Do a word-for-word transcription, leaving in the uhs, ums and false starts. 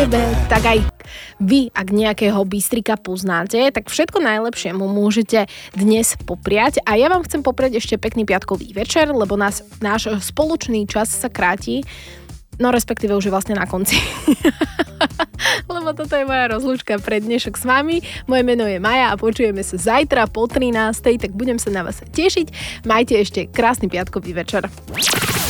Tak aj vy, ak nejakého bystrika poznáte, tak všetko najlepšie mu môžete dnes popriať. A ja vám chcem popriať ešte pekný piatkový večer, lebo nás, náš spoločný čas sa kráti. No respektíve už je vlastne na konci. Lebo toto je moja rozlúčka pre dnešok s vami. Moje meno je Maja a počujeme sa zajtra po trinástej, tak budem sa na vás tešiť. Majte ešte krásny piatkový večer.